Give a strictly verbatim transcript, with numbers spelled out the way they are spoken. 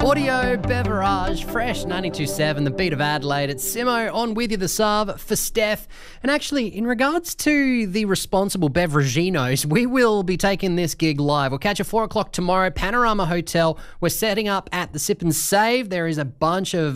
Audio Beverage, Fresh ninety-two point seven, the beat of Adelaide. It's Simo on with you this hour for Steph. And actually, in regards to the responsible beveraginos, we will be taking this gig live. We'll catch you four o'clock tomorrow, Panorama Hotel. We're setting up at the Sip and Save. There is a bunch of